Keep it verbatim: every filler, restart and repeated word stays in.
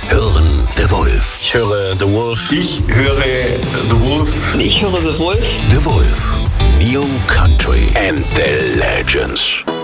hören The Wolf. Ich höre The Wolf. Ich höre The Wolf. Ich höre The Wolf. The Wolf. New Country And the Legends.